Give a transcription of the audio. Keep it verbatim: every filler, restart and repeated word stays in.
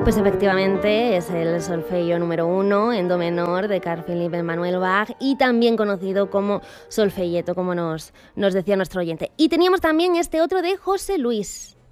Pues efectivamente es el solfeo número uno en do menor de Carl Philipp Emanuel Bach y también conocido como solfeyeto, como nos, nos decía nuestro oyente. Y teníamos también este otro de José Luis.